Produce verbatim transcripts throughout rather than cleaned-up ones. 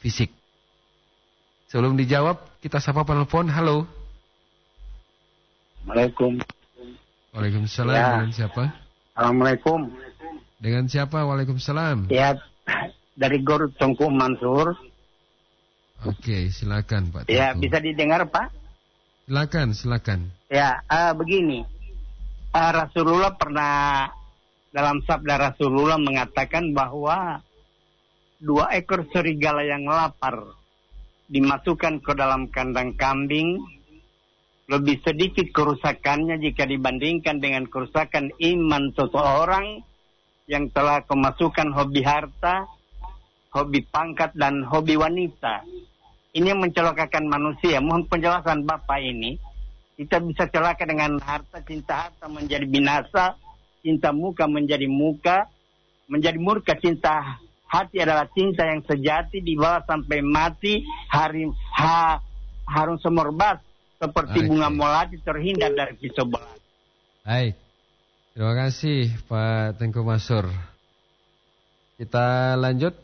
fisik. Sebelum dijawab, kita sapa penelpon. Halo. Assalamualaikum. Waalaikumsalam. Ya. Dengan siapa? Assalamualaikum. Dengan siapa? Waalaikumsalam. Ya, dari Gor Tengku Mansur. Oke, silakan Pak. Ya, Tengku. bisa didengar Pak? Silakan, silakan. Ya, uh, begini. Uh, Rasulullah pernah dalam sabda Rasulullah mengatakan bahwa dua ekor serigala yang lapar dimasukkan ke dalam kandang kambing, lebih sedikit kerusakannya jika dibandingkan dengan kerusakan iman seseorang yang telah kemasukan hobi harta, hobi pangkat, dan hobi wanita. Ini yang mencelakakan manusia. Mohon penjelasan Bapak ini. Kita bisa celaka dengan harta, cinta harta menjadi binasa, cinta muka menjadi muka, menjadi murka. Cinta hati adalah cinta yang sejati, dibawa sampai mati, hari, ha, harum semerbak, seperti Baik, bunga baik. melati terhindar dari pisau berat. Baik. Terima kasih Pak Tengku Masur. Kita lanjut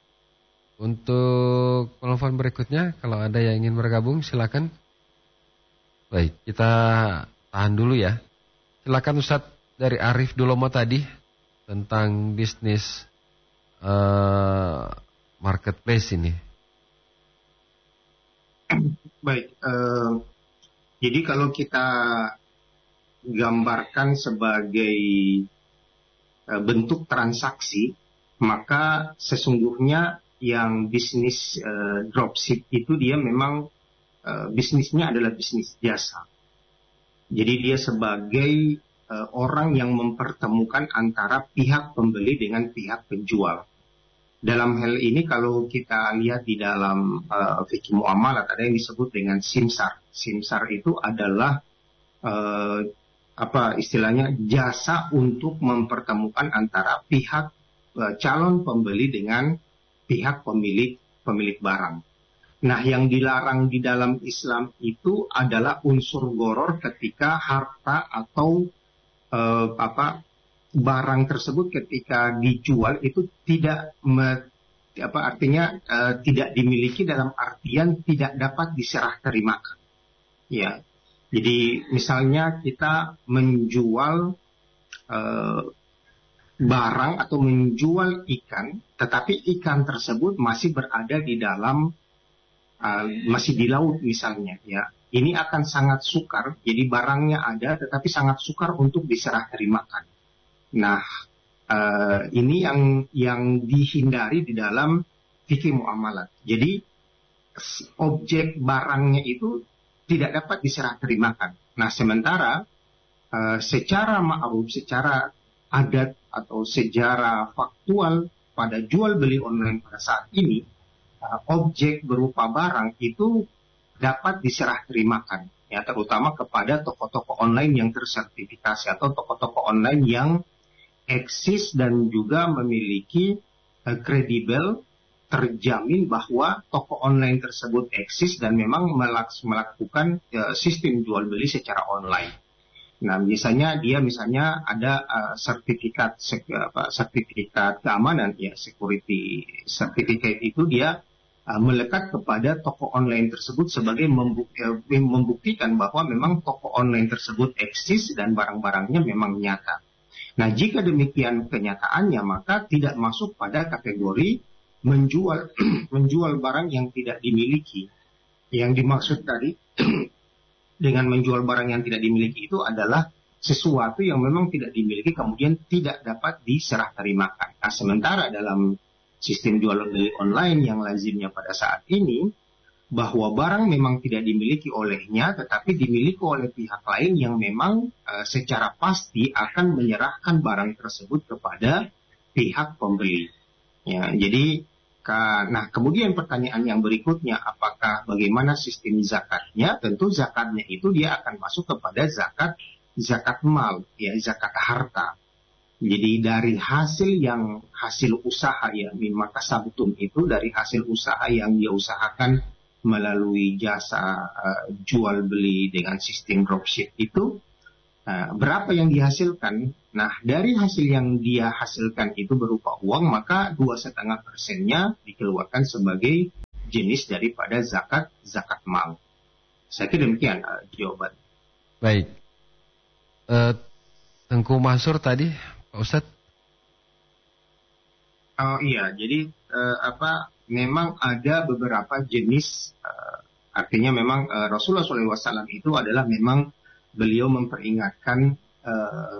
untuk telepon berikutnya. Kalau ada yang ingin bergabung silakan. Baik, kita tahan dulu ya. Silakan Ustadz dari Arif Dulomo tadi tentang bisnis uh, marketplace ini. Baik, eh, jadi kalau kita gambarkan sebagai eh, bentuk transaksi, maka sesungguhnya yang bisnis eh, dropship itu dia memang eh, bisnisnya adalah bisnis jasa. Jadi dia sebagai eh, orang yang mempertemukan antara pihak pembeli dengan pihak penjual. Dalam hal ini kalau kita lihat di dalam uh, fikih muamalat ada yang disebut dengan simsar. Simsar itu adalah uh, apa istilahnya jasa untuk mempertemukan antara pihak uh, calon pembeli dengan pihak pemilik pemilik barang. Nah, yang dilarang di dalam Islam itu adalah unsur gharar ketika harta atau uh, apa barang tersebut ketika dijual itu tidak me, apa artinya uh, tidak dimiliki dalam artian tidak dapat diserah terimakan. Ya. Jadi misalnya kita menjual uh, barang atau menjual ikan, tetapi ikan tersebut masih berada di dalam uh, masih di laut misalnya, ya. Ini akan sangat sukar. Jadi barangnya ada tetapi sangat sukar untuk diserah terimakan. Nah, uh, ini yang yang dihindari di dalam fikih muamalat. Jadi objek barangnya itu tidak dapat diserah terimakan. Nah, sementara uh, secara ma'ruf, secara adat atau secara faktual pada jual beli online pada saat ini, uh, objek berupa barang itu dapat diserah terimakan, ya, terutama kepada toko-toko online yang tersertifikasi atau toko-toko online yang eksis dan juga memiliki kredibel, uh, terjamin bahwa toko online tersebut eksis dan memang melakukan uh, sistem jual beli secara online. Nah, biasanya dia misalnya ada uh, sertifikat sek, apa, sertifikat keamanan, ya, security certificate itu dia uh, melekat kepada toko online tersebut sebagai membuk, uh, membuktikan bahwa memang toko online tersebut eksis dan barang-barangnya memang nyata. Nah, jika demikian kenyataannya, maka tidak masuk pada kategori menjual menjual barang yang tidak dimiliki. Yang dimaksud tadi dengan menjual barang yang tidak dimiliki itu adalah sesuatu yang memang tidak dimiliki kemudian tidak dapat diserah terimakan. Nah, sementara dalam sistem jual beli online yang lazimnya pada saat ini, bahwa barang memang tidak dimiliki olehnya, tetapi dimiliki oleh pihak lain yang memang uh, secara pasti akan menyerahkan barang tersebut kepada pihak pembeli. Ya, jadi, ka, nah kemudian pertanyaan yang berikutnya, apakah bagaimana sistem zakatnya? Tentu zakatnya itu dia akan masuk kepada zakat zakat mal, ya, zakat harta. Jadi dari hasil yang hasil usaha ya, mimma kasabtum itu dari hasil usaha yang dia usahakan melalui jasa uh, jual beli dengan sistem dropship itu uh, berapa yang dihasilkan? Nah, dari hasil yang dia hasilkan itu berupa uang, maka dua setengah persennya dikeluarkan sebagai jenis daripada zakat zakat mal. Saya kira demikian uh, jawaban. Baik. Uh, Tengku Mansur tadi, Pak Ustadz. Oh iya, jadi uh, apa? Memang ada beberapa jenis. Uh, artinya memang uh, Rasulullah shallallahu alaihi wasallam itu adalah memang beliau memperingatkan uh,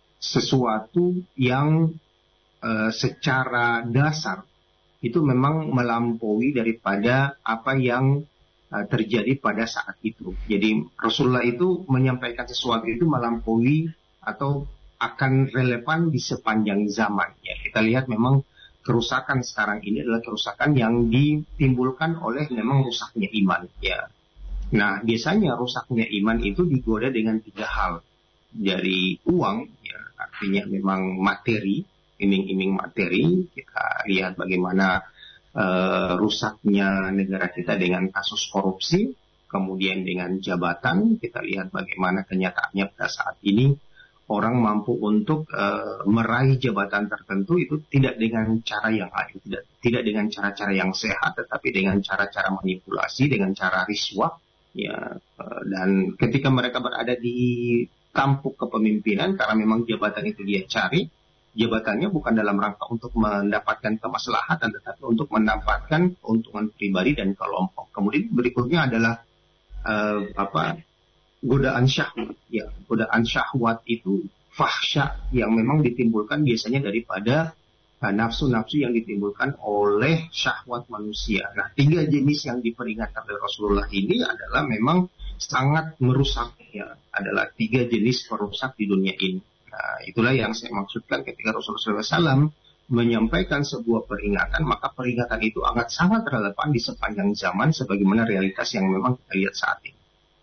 sesuatu yang uh, secara dasar itu memang melampaui daripada apa yang uh, terjadi pada saat itu. Jadi Rasulullah itu menyampaikan sesuatu itu melampaui atau akan relevan di sepanjang zaman. Ya, kita lihat memang kerusakan sekarang ini adalah kerusakan yang ditimbulkan oleh memang rusaknya iman. Ya. Nah, biasanya rusaknya iman itu digoda dengan tiga hal. Dari uang, ya, artinya memang materi, iming-iming materi. Kita lihat bagaimana uh, rusaknya negara kita dengan kasus korupsi. Kemudian dengan jabatan, kita lihat bagaimana kenyataannya pada saat ini orang mampu untuk uh, meraih jabatan tertentu itu tidak dengan cara yang adil, tidak tidak dengan cara-cara yang sehat, tetapi dengan cara-cara manipulasi, dengan cara riswah, ya. Uh, dan ketika mereka berada di tampuk kepemimpinan, karena memang jabatan itu dia cari, jabatannya bukan dalam rangka untuk mendapatkan kemaslahatan, tetapi untuk mendapatkan keuntungan pribadi dan kelompok. Kemudian berikutnya adalah uh, apa? godaan syahwat, ya, godaan syahwat itu fahsya yang memang ditimbulkan biasanya daripada uh, nafsu-nafsu yang ditimbulkan oleh syahwat manusia. Nah, tiga jenis yang diperingatkan oleh Rasulullah ini adalah memang sangat merusak, ya, adalah tiga jenis perusak di dunia ini. Nah, itulah yang saya maksudkan ketika Rasulullah shallallahu alaihi wasallam menyampaikan sebuah peringatan, maka peringatan itu akan sangat relevan di sepanjang zaman sebagaimana realitas yang memang kita lihat saat ini.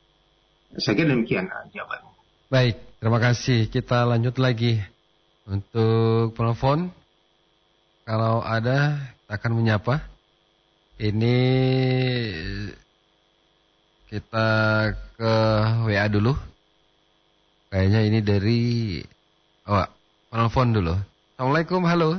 Saya kira demikian jawabannya. Baik, terima kasih. Kita lanjut lagi untuk penelpon. Kalau ada, kita akan menyapa. Ini kita ke W A dulu. Kayaknya ini dari oh, penelpon dulu. Assalamualaikum, halo.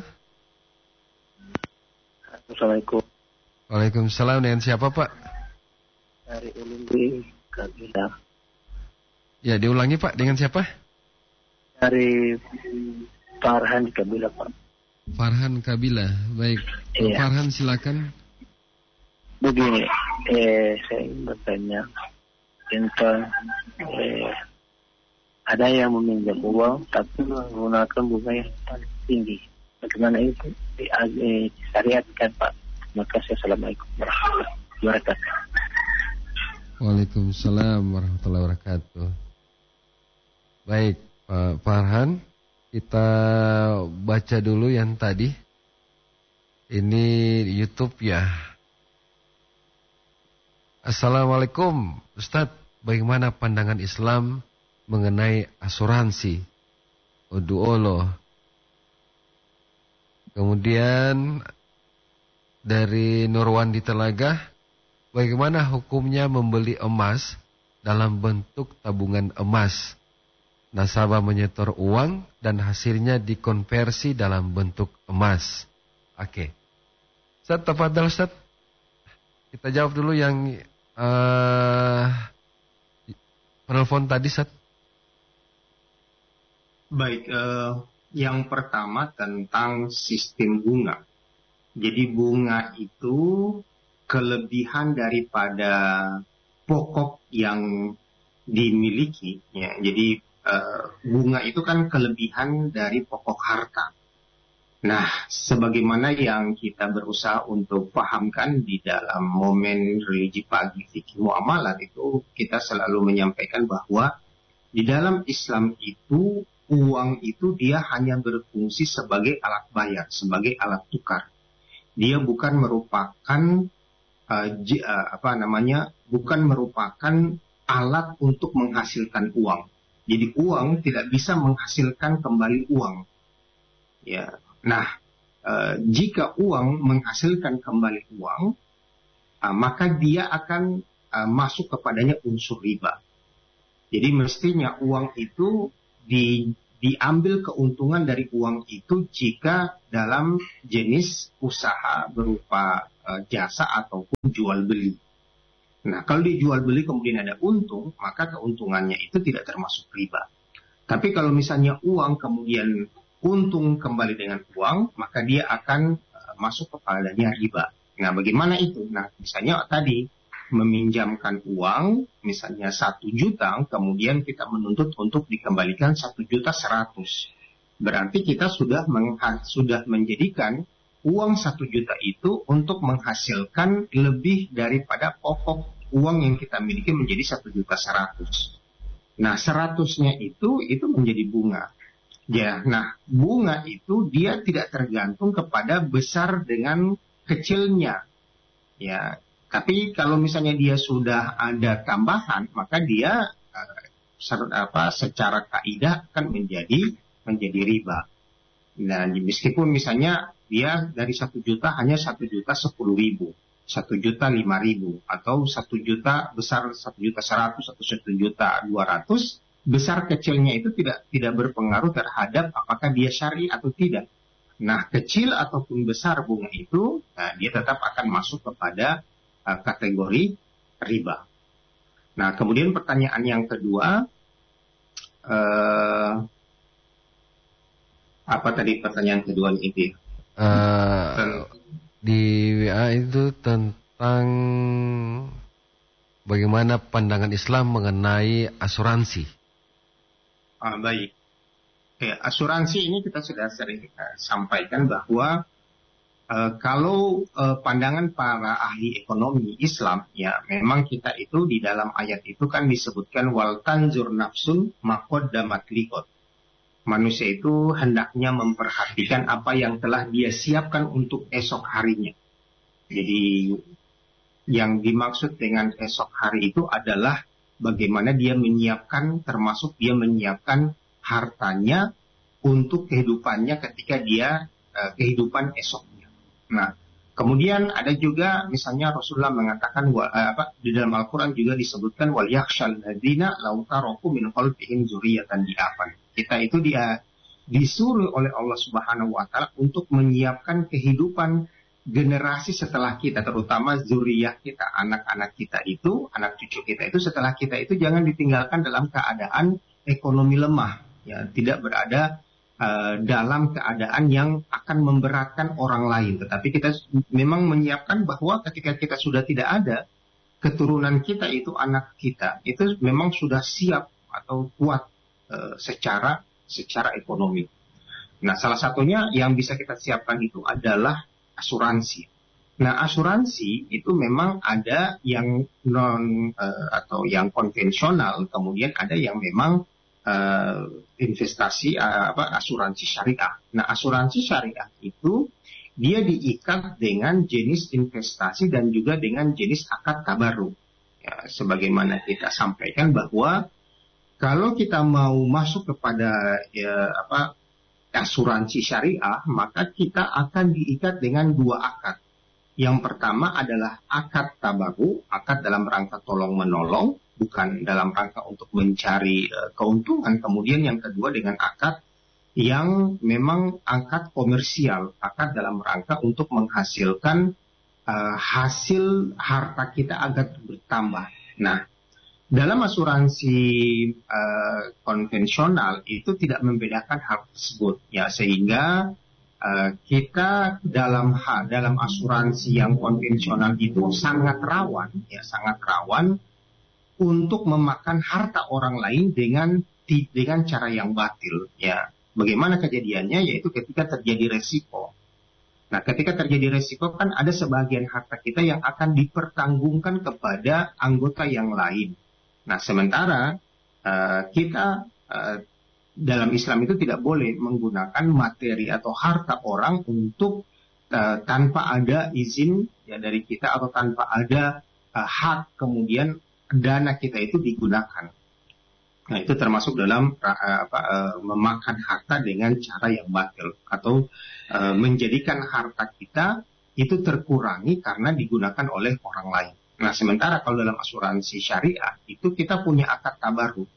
Assalamualaikum. Waalaikumsalam, dengan siapa Pak? Dari Ulumbi, Kabila. Ya, diulangi Pak, dengan siapa? Dari Farhan Kabila, Pak. Farhan Kabila, baik. Pak Iya. Farhan, silakan. Begini, eh, saya ingin bertanya tentang eh, ada yang meminjam uang tapi menggunakan bunga yang paling tinggi. Bagaimana itu di, eh, disyariatkan, Pak? Terima kasih. Assalamualaikum warahmatullahi wabarakatuh. Waalaikumsalam warahmatullahi wabarakatuh. Baik, Pak Farhan, kita baca dulu yang tadi. Ini YouTube ya. Assalamualaikum, Ustadz. Bagaimana pandangan Islam mengenai asuransi? Udu'olo. Kemudian dari Nurwandi Telaga, bagaimana hukumnya membeli emas dalam bentuk tabungan emas? Nasabah menyetor uang dan hasilnya dikonversi dalam bentuk emas. Oke. Ustaz, tafadhal Ustaz. Kita jawab dulu yang uh, penelpon tadi, Ustaz. Baik, uh, yang pertama tentang sistem bunga. Jadi bunga itu kelebihan daripada pokok yang dimiliki, ya. Jadi uh, bunga itu kan kelebihan dari pokok harta. Nah, sebagaimana yang kita berusaha untuk pahamkan di dalam momen religi pagi fikih muamalat itu, kita selalu menyampaikan bahwa di dalam Islam itu uang itu dia hanya berfungsi sebagai alat bayar, sebagai alat tukar. Dia bukan merupakan uh, j, uh, apa namanya, bukan merupakan alat untuk menghasilkan uang. Jadi uang tidak bisa menghasilkan kembali uang. Ya. Nah, uh, jika uang menghasilkan kembali uang, uh, maka dia akan uh, masuk kepadanya unsur riba. Jadi mestinya uang itu di, diambil keuntungan dari uang itu jika dalam jenis usaha berupa uh, jasa ataupun jual beli. Nah, kalau dijual beli kemudian ada untung, maka keuntungannya itu tidak termasuk riba. Tapi kalau misalnya uang kemudian untung kembali dengan uang, maka dia akan uh, masuk kepadanya riba. Nah, bagaimana itu? Nah, misalnya tadi meminjamkan uang, misalnya satu juta, kemudian kita menuntut untuk dikembalikan satu juta seratus. Berarti kita sudah mengha- sudah menjadikan uang satu juta itu untuk menghasilkan lebih daripada pokok uang yang kita miliki menjadi satu juta seratus. Nah, seratusnya itu itu menjadi bunga. Ya, nah bunga itu dia tidak tergantung kepada besar dengan kecilnya. Ya. Tapi kalau misalnya dia sudah ada tambahan, maka dia uh, ser, apa, secara kaidah akan menjadi menjadi riba. Dan meskipun misalnya dia dari satu juta hanya satu juta sepuluh ribu, satu juta lima ribu, atau satu juta besar satu juta seratus atau satu juta dua ratus, besar kecilnya itu tidak tidak berpengaruh terhadap apakah dia syar'i atau tidak. Nah, kecil ataupun besar bunga itu, nah, dia tetap akan masuk kepada kategori riba. Nah, kemudian pertanyaan yang kedua, uh, apa tadi pertanyaan kedua itu? Uh, di W A itu tentang bagaimana pandangan Islam mengenai asuransi. Ah, baik. Ya, asuransi ini kita sudah sering uh, sampaikan bahwa Uh, kalau uh, pandangan para ahli ekonomi Islam, ya memang kita itu di dalam ayat itu kan disebutkan wal tanzur nafsun maqaddamat liqad. Manusia itu hendaknya memperhatikan apa yang telah dia siapkan untuk esok harinya. Jadi yang dimaksud dengan esok hari itu adalah bagaimana dia menyiapkan, termasuk dia menyiapkan hartanya untuk kehidupannya ketika dia uh, kehidupan esok. Nah, kemudian ada juga misalnya Rasulullah mengatakan wa, apa di dalam Al-Qur'an juga disebutkan wal yakhshal ladzina law taraku min khalfihim dzurriyyatan di'afan. Kita itu dia disuruh oleh Allah Subhanahu wa taala untuk menyiapkan kehidupan generasi setelah kita, terutama zuriyah kita, anak-anak kita itu, anak cucu kita itu setelah kita itu jangan ditinggalkan dalam keadaan ekonomi lemah, ya, tidak berada Uh, dalam keadaan yang akan memberatkan orang lain. Tetapi kita memang menyiapkan bahwa ketika kita sudah tidak ada, keturunan kita itu, anak kita, itu memang sudah siap atau kuat uh, secara secara ekonomi. Nah, salah satunya yang bisa kita siapkan itu adalah asuransi. Nah, asuransi itu memang ada yang non uh, atau yang konvensional, kemudian ada yang memang Uh, investasi uh, apa asuransi syariah. Nah, asuransi syariah itu dia diikat dengan jenis investasi dan juga dengan jenis akad tabarruk. Ya, sebagaimana kita sampaikan bahwa kalau kita mau masuk kepada ya, apa asuransi syariah, maka kita akan diikat dengan dua akad. Yang pertama adalah akad tabarruk, akad dalam rangka tolong menolong, bukan dalam rangka untuk mencari uh, keuntungan. Kemudian yang kedua dengan akad yang memang akad komersial, akad dalam rangka untuk menghasilkan uh, hasil harta kita agar bertambah. Nah, dalam asuransi uh, konvensional itu tidak membedakan hal tersebut, ya, sehingga Uh, kita dalam hal dalam asuransi yang konvensional itu sangat rawan, ya sangat rawan untuk memakan harta orang lain dengan dengan cara yang batil. Ya, bagaimana kejadiannya? Yaitu ketika terjadi resiko. Nah, ketika terjadi resiko kan ada sebagian harta kita yang akan dipertanggungkan kepada anggota yang lain. Nah, sementara uh, kita uh, dalam Islam itu tidak boleh menggunakan materi atau harta orang untuk uh, tanpa ada izin ya dari kita atau tanpa ada uh, hak kemudian dana kita itu digunakan. Nah, itu termasuk dalam uh, apa, uh, memakan harta dengan cara yang batil atau uh, menjadikan harta kita itu terkurangi karena digunakan oleh orang lain. Nah, sementara kalau dalam asuransi syariah itu kita punya akad tabarruk.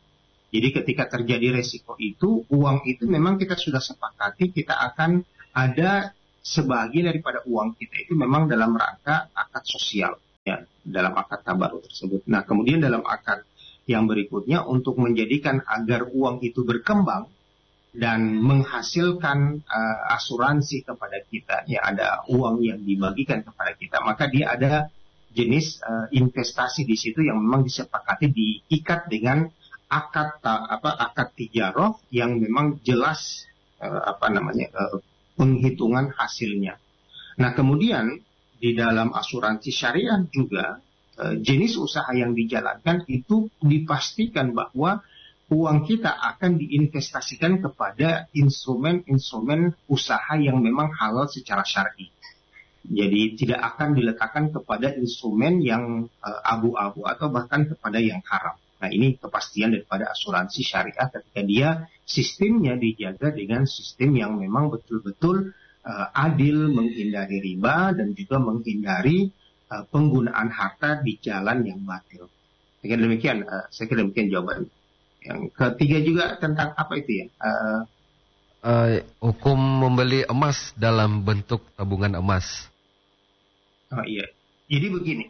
Jadi ketika terjadi resiko itu, uang itu memang kita sudah sepakati kita akan ada sebagian daripada uang kita itu memang dalam rangka akad sosial, ya, dalam akad tabarut tersebut. Nah, kemudian dalam akad yang berikutnya untuk menjadikan agar uang itu berkembang dan menghasilkan uh, asuransi kepada kita, ya ada uang yang dibagikan kepada kita, maka dia ada jenis uh, investasi di situ yang memang disepakati diikat dengan akad ta, apa akad tijaroh yang memang jelas uh, apa namanya uh, penghitungan hasilnya. Nah, kemudian di dalam asuransi syariah juga uh, jenis usaha yang dijalankan itu dipastikan bahwa uang kita akan diinvestasikan kepada instrumen-instrumen usaha yang memang halal secara syar'i. Jadi tidak akan diletakkan kepada instrumen yang uh, abu-abu atau bahkan kepada yang haram. Nah, ini kepastian daripada asuransi syariah ketika dia sistemnya dijaga dengan sistem yang memang betul-betul uh, adil, menghindari riba dan juga menghindari uh, penggunaan harta di jalan yang batil. Saya kira demikian, uh, saya kira demikian jawaban. Yang ketiga juga tentang apa itu ya? Uh, uh, hukum membeli emas dalam bentuk tabungan emas. Oh iya, jadi begini.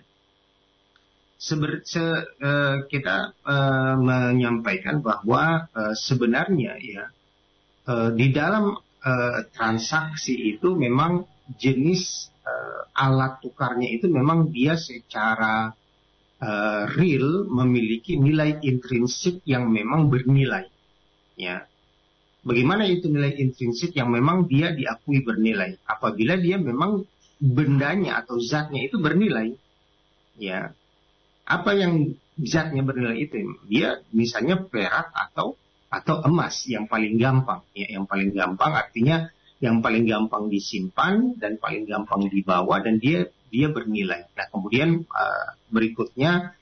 Seber, se, uh, kita uh, menyampaikan bahwa uh, sebenarnya ya uh, di dalam uh, transaksi itu memang jenis uh, alat tukarnya itu memang dia secara Uh, real memiliki nilai intrinsik yang memang bernilai, ya. Bagaimana itu nilai intrinsik yang memang dia diakui bernilai? Apabila dia memang bendanya atau zatnya itu bernilai, ya. Apa yang zatnya bernilai itu? Dia misalnya perak atau atau emas yang paling gampang, ya. Yang paling gampang artinya yang paling gampang disimpan dan paling gampang dibawa dan dia dia bernilai. Nah, kemudian uh, berikutnya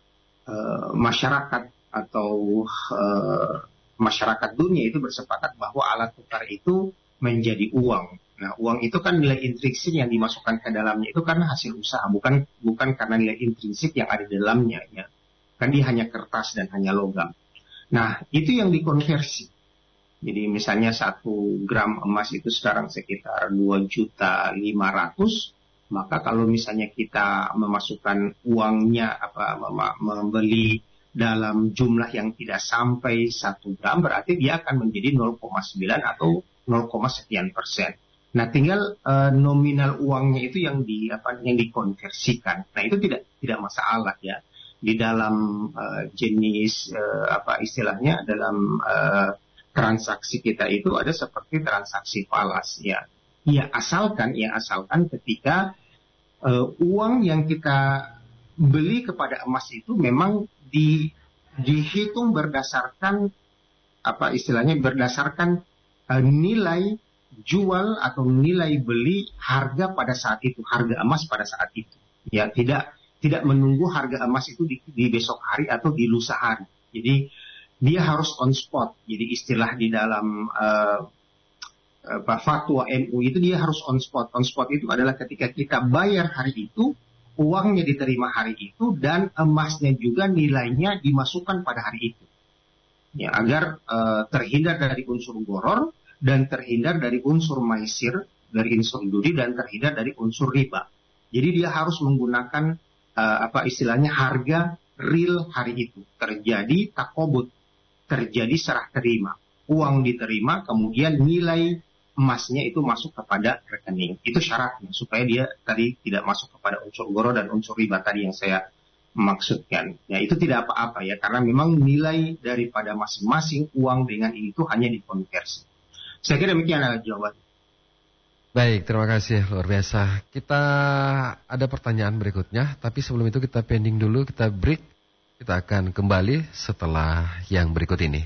uh, masyarakat atau uh, masyarakat dunia itu bersepakat bahwa alat tukar itu menjadi uang. Nah, uang itu kan nilai intrinsik yang dimasukkan ke dalamnya itu kan hasil usaha, bukan bukan karena nilai intrinsik yang ada di dalamnya, ya. Kan dia hanya kertas dan hanya logam. Nah, itu yang dikonversi. Jadi misalnya satu gram emas itu sekarang sekitar dua juta lima ratus. Maka kalau misalnya kita memasukkan uangnya apa mem- membeli dalam jumlah yang tidak sampai satu gram, berarti dia akan menjadi nol koma sembilan atau nol, sekian persen. Nah, tinggal uh, nominal uangnya itu yang di apa yang dikonversikan. Nah, itu tidak tidak masalah ya. Di dalam uh, jenis uh, apa istilahnya dalam uh, transaksi kita itu ada seperti transaksi falas ya. Ya asalkan, ya asalkan ketika uh, uang yang kita beli kepada emas itu memang di, dihitung berdasarkan apa istilahnya berdasarkan uh, nilai jual atau nilai beli harga pada saat itu, harga emas pada saat itu. Ya tidak tidak menunggu harga emas itu di, di besok hari atau di lusa hari. Jadi dia harus on spot. Jadi istilah di dalam uh, Pak fatwa M U itu dia harus on spot. On spot itu adalah ketika kita bayar hari itu, uangnya diterima hari itu, dan emasnya juga nilainya dimasukkan pada hari itu. Ya, agar uh, terhindar dari unsur goror, dan terhindar dari unsur maisir, dari unsur judi, dan terhindar dari unsur riba. Jadi dia harus menggunakan uh, apa istilahnya harga real hari itu. Terjadi takobut, terjadi serah terima. Uang diterima, kemudian nilai emasnya itu masuk kepada rekening. Itu syaratnya supaya dia tadi tidak masuk kepada unsur goro dan unsur riba tadi yang saya maksudkan. Ya, itu tidak apa-apa ya, karena memang nilai daripada masing-masing uang dengan itu hanya dikonversi. Saya kira demikian adalah jawaban. Baik, terima kasih, luar biasa. Kita ada pertanyaan berikutnya, tapi sebelum itu kita pending dulu, kita break. Kita akan kembali setelah yang berikut ini.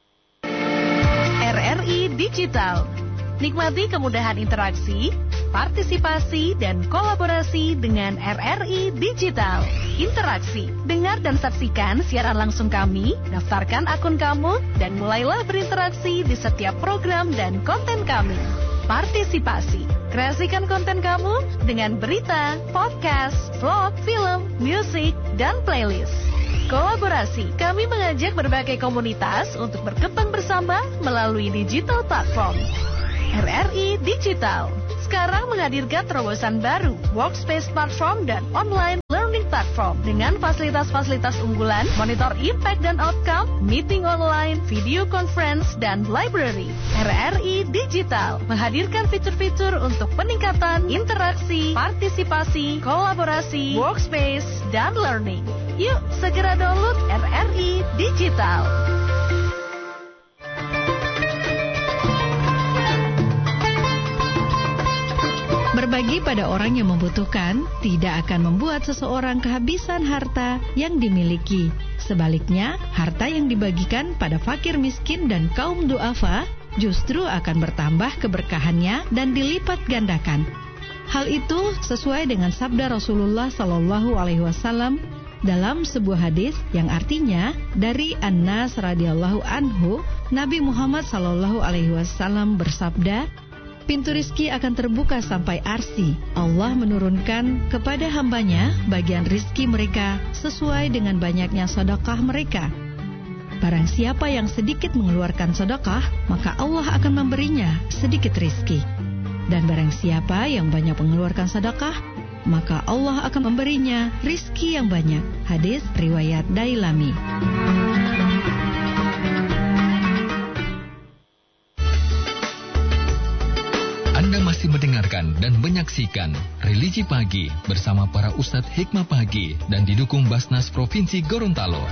R R I Digital. Nikmati kemudahan interaksi, partisipasi, dan kolaborasi dengan R R I Digital. Interaksi, dengar dan saksikan siaran langsung kami, daftarkan akun kamu, dan mulailah berinteraksi di setiap program dan konten kami. Partisipasi, kreasikan konten kamu dengan berita, podcast, vlog, film, musik, dan playlist. kolaborasi. Kami mengajak berbagai komunitas untuk berkembang bersama melalui digital platform. R R I Digital sekarang menghadirkan terobosan baru, workspace platform dan online learning platform dengan fasilitas-fasilitas unggulan, monitor impact dan outcome, meeting online, video conference, dan library. R R I Digital menghadirkan fitur-fitur untuk peningkatan interaksi, partisipasi, kolaborasi, workspace, dan learning. Yuk, segera download R R I Digital. Berbagi pada orang yang membutuhkan tidak akan membuat seseorang kehabisan harta yang dimiliki. Sebaliknya, harta yang dibagikan pada fakir miskin dan kaum duafa justru akan bertambah keberkahannya dan dilipat gandakan. Hal itu sesuai dengan sabda Rasulullah Shallallahu Alaihi Wasallam dalam sebuah hadis yang artinya dari Anas radhiyallahu anhu, Nabi Muhammad Shallallahu Alaihi Wasallam bersabda, pintu rizki akan terbuka sampai arsi. Allah menurunkan kepada hambanya bagian rizki mereka sesuai dengan banyaknya sedekah mereka. Barang siapa yang sedikit mengeluarkan sedekah, maka Allah akan memberinya sedikit rizki. Dan barang siapa yang banyak mengeluarkan sedekah, maka Allah akan memberinya rizki yang banyak. Hadis riwayat Dailami. Anda masih mendengarkan dan menyaksikan Religi Pagi bersama para Ustadz Hikmah Pagi dan didukung Basnas Provinsi Gorontalo.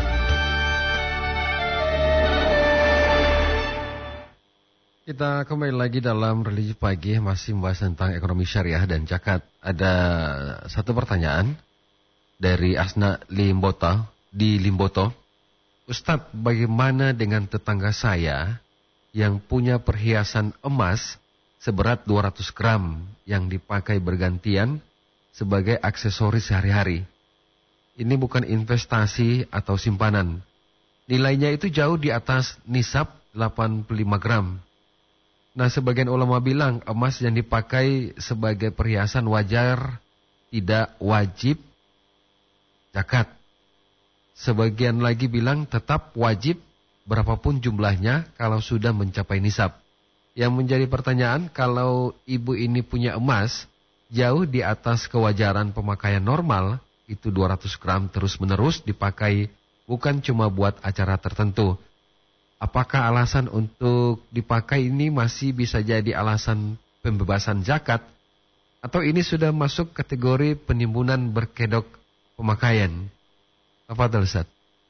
Kita kembali lagi dalam Religi Pagi, masih membahas tentang ekonomi syariah dan zakat. Ada satu pertanyaan dari Asna Limboto di Limboto. Ustadz, bagaimana dengan tetangga saya yang punya perhiasan emas seberat dua ratus gram yang dipakai bergantian sebagai aksesoris sehari-hari? Ini bukan investasi atau simpanan. Nilainya itu jauh di atas nisab delapan puluh lima gram. Nah, sebagian ulama bilang emas yang dipakai sebagai perhiasan wajar, tidak wajib zakat. Sebagian lagi bilang tetap wajib berapapun jumlahnya kalau sudah mencapai nisab. Yang menjadi pertanyaan, kalau ibu ini punya emas jauh di atas kewajaran pemakaian normal, itu dua ratus gram terus-menerus dipakai bukan cuma buat acara tertentu. Apakah alasan untuk dipakai ini masih bisa jadi alasan pembebasan zakat? Atau ini sudah masuk kategori penimbunan berkedok pemakaian? Apa itu, Ustaz?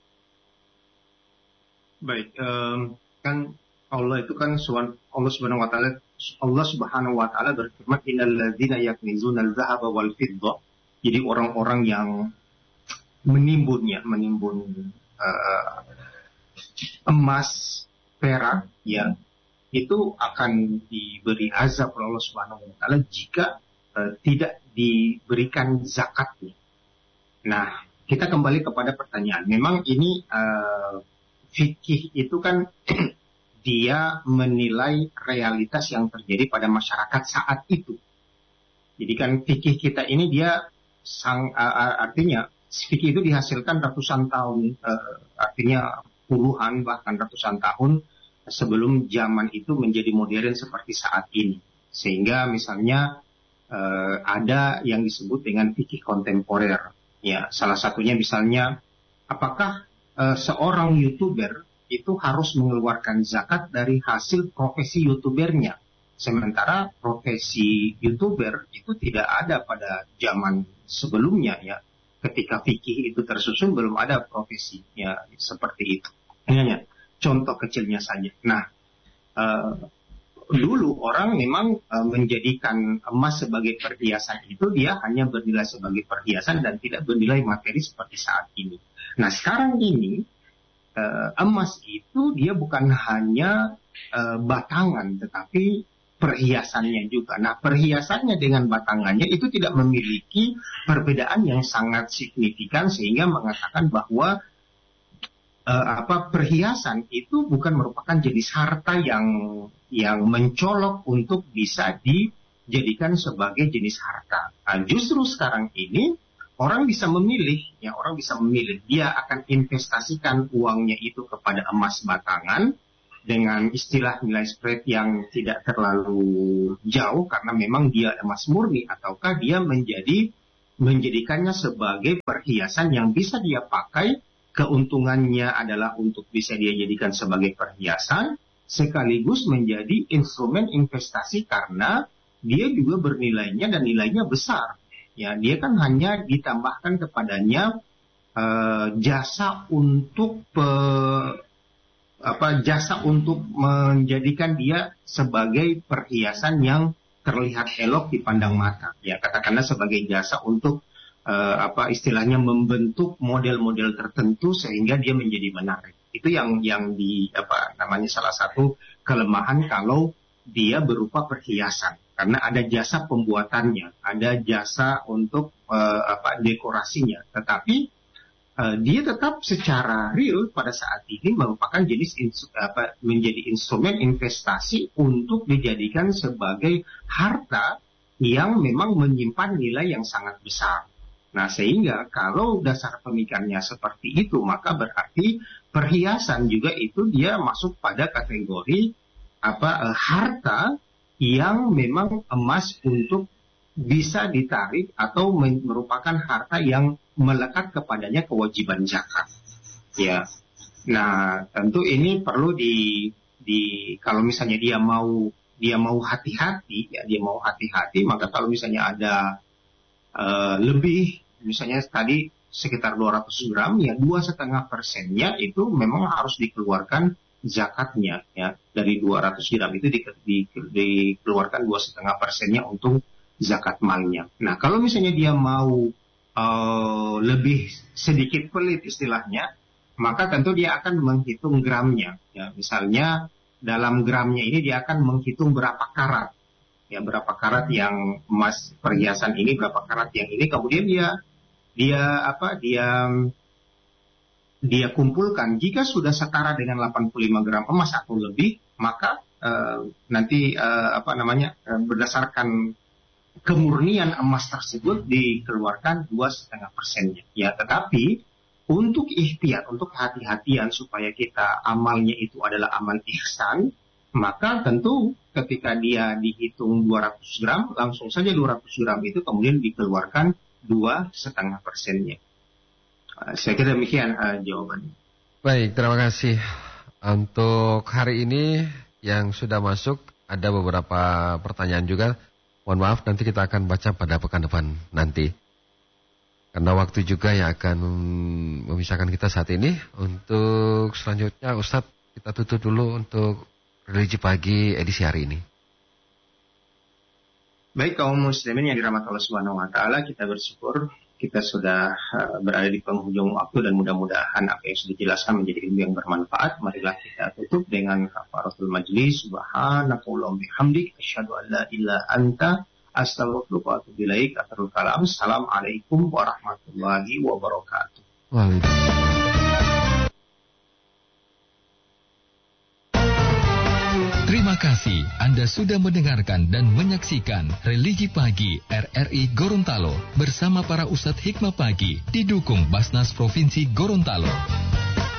Baik, um, kan Allah itu kan Allah Subhanahu wa taala Allah Subhanahu wa taala berfirman innal ladzina yaknizuna al-dzahaba wal fiddah. Jadi orang-orang yang menimbunnya, menimbun uh, emas, perak ya, itu akan diberi azab oleh Allah Subhanahu wa taala jika uh, tidak diberikan zakatnya. Nah, kita kembali kepada pertanyaan. Memang ini uh, fikih itu kan dia menilai realitas yang terjadi pada masyarakat saat itu. Jadi kan fikih kita ini dia sang, uh, artinya fikih itu dihasilkan ratusan tahun, uh, artinya puluhan bahkan ratusan tahun sebelum zaman itu menjadi modern seperti saat ini. Sehingga misalnya uh, ada yang disebut dengan fikih kontemporer. Ya, salah satunya misalnya apakah uh, seorang YouTuber itu harus mengeluarkan zakat dari hasil profesi YouTubernya. Sementara profesi YouTuber itu tidak ada pada zaman sebelumnya ya. Ketika fikih itu tersusun belum ada profesi ya seperti itu. Hanya contoh kecilnya saja. Nah, uh, dulu orang memang uh, menjadikan emas sebagai perhiasan itu dia hanya bernilai sebagai perhiasan dan tidak bernilai materi seperti saat ini. Nah, sekarang ini Uh, emas itu dia bukan hanya uh, batangan tetapi perhiasannya juga. Nah, perhiasannya dengan batangannya itu tidak memiliki perbedaan yang sangat signifikan sehingga mengatakan bahwa uh, apa perhiasan itu bukan merupakan jenis harta yang yang mencolok untuk bisa dijadikan sebagai jenis harta. Nah, justru sekarang ini orang bisa memilih, ya orang bisa memilih. Dia akan investasikan uangnya itu kepada emas batangan dengan istilah nilai spread yang tidak terlalu jauh karena memang dia emas murni, ataukah dia menjadi menjadikannya sebagai perhiasan yang bisa dia pakai, keuntungannya adalah untuk bisa dia jadikan sebagai perhiasan sekaligus menjadi instrumen investasi karena dia juga bernilainya dan nilainya besar. Ya, dia kan hanya ditambahkan kepadanya uh, jasa untuk uh, apa jasa untuk menjadikan dia sebagai perhiasan yang terlihat elok dipandang mata. Ya, katakanlah sebagai jasa untuk uh, apa istilahnya membentuk model-model tertentu sehingga dia menjadi menarik. Itu yang yang di apa namanya salah satu kelemahan kalau dia berupa perhiasan. Karena ada jasa pembuatannya, ada jasa untuk uh, apa dekorasinya, tetapi uh, dia tetap secara real pada saat ini merupakan jenis insu, apa, menjadi instrumen investasi untuk dijadikan sebagai harta yang memang menyimpan nilai yang sangat besar. Nah, sehingga kalau dasar pemikirannya seperti itu, maka berarti perhiasan juga itu dia masuk pada kategori apa uh, harta yang memang emas untuk bisa ditarik atau merupakan harta yang melekat kepadanya kewajiban zakat. Ya, nah tentu ini perlu di, di kalau misalnya dia mau dia mau hati-hati, ya dia mau hati-hati, maka kalau misalnya ada uh, lebih, misalnya tadi sekitar dua ratus gram, ya dua setengah persennya itu memang harus dikeluarkan zakatnya, ya dari dua ratus gram itu di, di, dikeluarkan dua setengah persennya untuk zakat malnya. Nah kalau misalnya dia mau uh, lebih sedikit pelit istilahnya, maka tentu dia akan menghitung gramnya. Ya misalnya dalam gramnya ini dia akan menghitung berapa karat, ya berapa karat yang emas perhiasan ini, berapa karat yang ini, kemudian dia dia apa dia dia kumpulkan. Jika sudah setara dengan delapan puluh lima gram emas atau lebih, maka uh, nanti uh, apa namanya uh, berdasarkan kemurnian emas tersebut dikeluarkan dua setengah persennya. Ya, tetapi untuk ikhtiar, untuk hati-hatian supaya kita amalnya itu adalah amal ihsan, maka tentu ketika dia dihitung dua ratus gram, langsung saja dua ratus gram itu kemudian dikeluarkan dua setengah persennya. Saya kira demikian uh, jawabannya. Baik, terima kasih. Untuk hari ini yang sudah masuk ada beberapa pertanyaan juga. Mohon maaf, nanti kita akan baca pada pekan depan nanti. Karena waktu juga yang akan memisahkan kita saat ini. Untuk selanjutnya, Ustadz, kita tutup dulu untuk Religi Pagi edisi hari ini. Baik, kaum muslimin yang dirahmati Allah Subhanahu wa taala, kita bersyukur kita sudah uh, berada di penghujung waktu dan mudah-mudahan apa yang sudah dijelaskan menjadi ilmu yang bermanfaat. Marilah kita tutup dengan kafaratul majlis. Subhanakallahumma bihamdik asyhadu an la ilaha anta astaghfiruka wa atubu ilaik. Akhirul kalam. Assalamualaikum warahmatullahi wabarakatuh. Waalaikumsalam. Terima kasih Anda sudah mendengarkan dan menyaksikan Religi Pagi R R I Gorontalo bersama para Ustadz Hikmah Pagi didukung Basnas Provinsi Gorontalo.